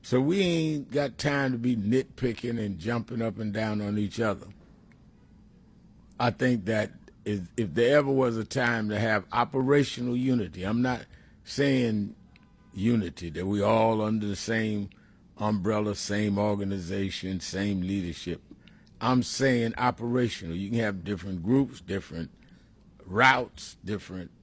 So we ain't got time to be nitpicking and jumping up and down on each other. I think that if there ever was a time to have operational unity, I'm not saying unity, that we all under the same umbrella, same organization, same leadership. I'm saying operational. You can have different groups, different routes, different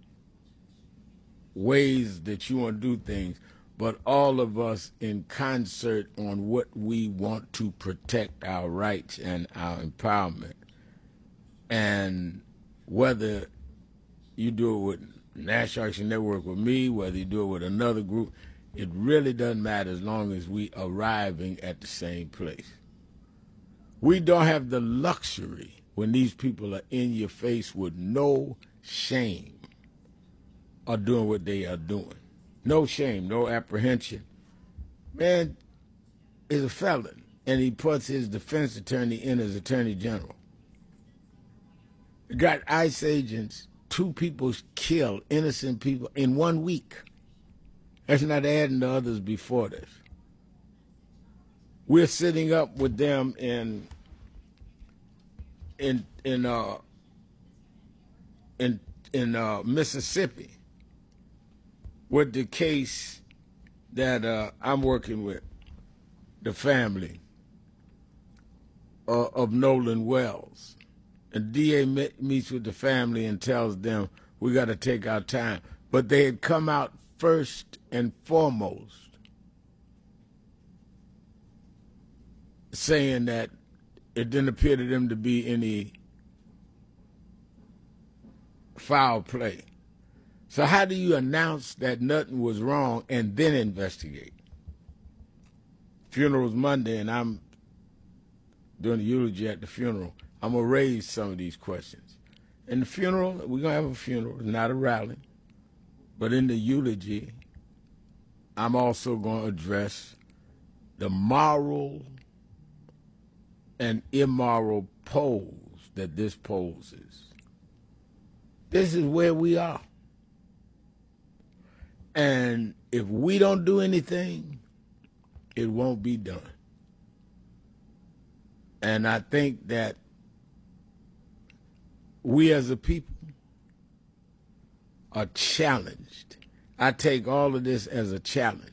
ways that you want to do things, but all of us in concert on what we want to protect our rights and our empowerment. And whether you do it with National Action Network with me, whether you do it with another group, it really doesn't matter as long as we arriving at the same place. We don't have the luxury when these people are in your face with no shame of doing what they are doing. No shame, no apprehension. Man is a felon, and he puts his defense attorney in as attorney general. Got ICE agents, 2 people killed, innocent people, in 1 week. That's not adding to others before this. We're sitting up with them in Mississippi with the case that I'm working with, the family of Nolan Wells. And DA meets with the family and tells them we got to take our time. But they had come out first and foremost saying that it didn't appear to them to be any foul play. So how do you announce that nothing was wrong and then investigate? Funeral's Monday, and I'm doing the eulogy at the funeral. I'm going to raise some of these questions. In the funeral, we're going to have a funeral. It's not a rally. But in the eulogy, I'm also going to address the moral and immoral pose that this poses. This is where we are. And if we don't do anything, it won't be done. And I think that we as a people are challenged. I take all of this as a challenge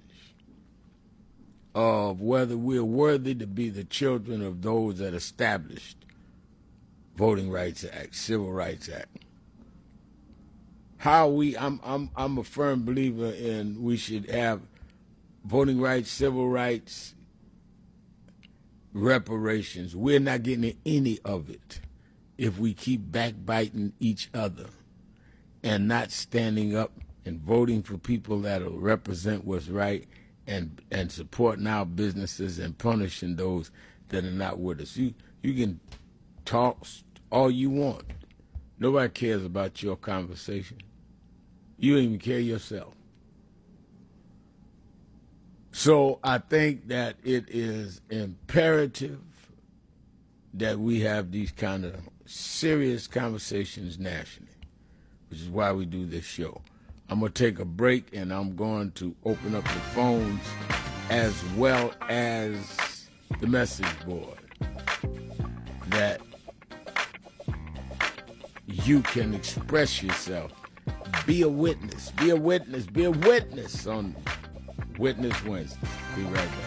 of whether we're worthy to be the children of those that established Voting Rights Act, Civil Rights Act. I'm a firm believer in we should have voting rights, civil rights, reparations. We're not getting any of it if we keep backbiting each other and not standing up and voting for people that will represent what's right and supporting our businesses and punishing those that are not with us. You can talk all you want. Nobody cares about your conversation. You don't even care yourself. So I think that it is imperative that we have these kind of serious conversations nationally, which is why we do this show. I'm going to take a break, and I'm going to open up the phones as well as the message board that you can express yourself. Be a witness. Be a witness. Be a witness on Witness Wednesday. Be right back.